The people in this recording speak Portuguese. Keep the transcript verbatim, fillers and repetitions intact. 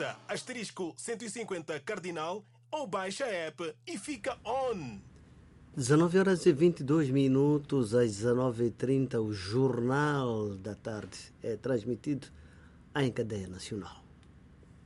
Digita asterisco cento e cinquenta cardinal ou baixa a app e fica on. dezenove horas e vinte e dois minutos, às dezenove e trinta, o Jornal da Tarde é transmitido em cadeia nacional.